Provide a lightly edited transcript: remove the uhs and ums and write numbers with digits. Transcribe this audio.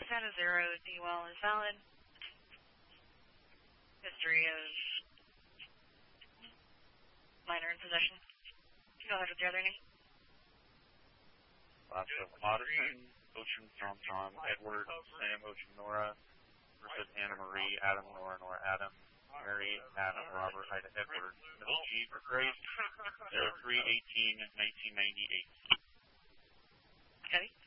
out of 0, D-well is valid. History of minor in possession. Go ahead with the other name. Lots of Audison, Ocean Tom, Edward, Sam, Ocean Nora, versus Anna Marie, Adam, Nora, Nora, Adam, Mary, Adam, Robert, Ida, Edward, Middle G for Grace, 03-18-1998. Copy.